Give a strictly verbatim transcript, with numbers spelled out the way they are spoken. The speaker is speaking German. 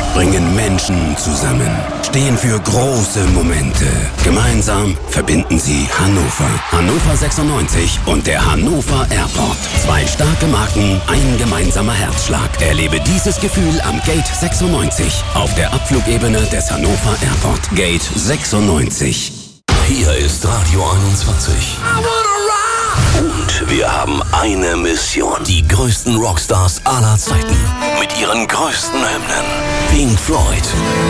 bringen Menschen zusammen, stehen für große Momente. Gemeinsam verbinden sie Hannover. Hannover sechsundneunzig und der Hannover Airport. Zwei starke Marken, ein gemeinsamer Herzschlag. Erlebe dieses Gefühl am Gate sechsundneunzig auf der Abflugebene des Hannover Airport. Gate sechsundneunzig. Hier ist Radio einundzwanzig. Und wir haben eine Mission. Die größten Rockstars aller Zeiten. Mit ihren größten Hymnen. Pink Floyd.